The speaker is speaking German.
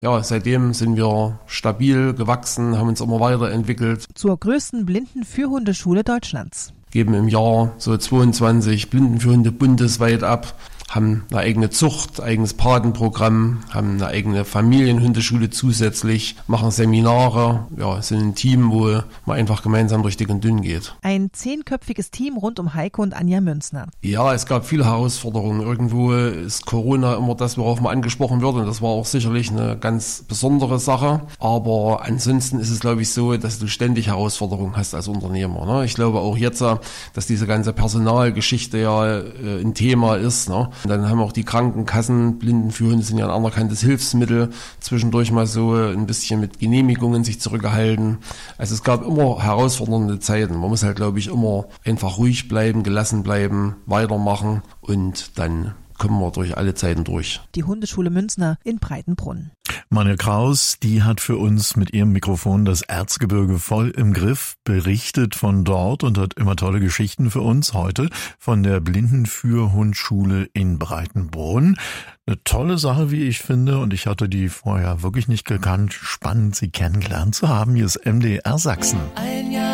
Ja, seitdem sind wir stabil gewachsen, haben uns immer weiterentwickelt. Zur größten Blindenführhundeschule Deutschlands. Geben im Jahr so 22 Blindenführhunde bundesweit ab, haben eine eigene Zucht, eigenes Patenprogramm, haben eine eigene Familienhundeschule zusätzlich, machen Seminare, ja, sind ein Team, wo man einfach gemeinsam durch dick und dünn geht. Ein 10-köpfiges Team rund um Heiko und Anja Münzner. Ja, es gab viele Herausforderungen. Irgendwo ist Corona immer das, worauf man angesprochen wird, und das war auch sicherlich eine ganz besondere Sache. Aber ansonsten ist es, glaube ich, so, dass du ständig Herausforderungen hast als Unternehmer. Ne? Ich glaube auch jetzt, dass diese ganze Personalgeschichte ja ein Thema ist. Ne? Und dann haben auch die Krankenkassen, Blindenführhunde sind ja ein anerkanntes Hilfsmittel, zwischendurch mal so ein bisschen mit Genehmigungen sich zurückgehalten. Also es gab immer herausfordernde Zeiten. Man muss halt, glaube ich, immer einfach ruhig bleiben, gelassen bleiben, weitermachen, und dann kommen wir durch alle Zeiten durch. Die Hundeschule Münzner in Breitenbrunn. Manuel Kraus, die hat für uns mit ihrem Mikrofon das Erzgebirge voll im Griff, berichtet von dort und hat immer tolle Geschichten für uns. Heute von der Blindenführhundschule in Breitenbrunn. Eine tolle Sache, wie ich finde, und ich hatte die vorher wirklich nicht gekannt. Spannend, sie kennengelernt zu haben. Hier ist MDR Sachsen.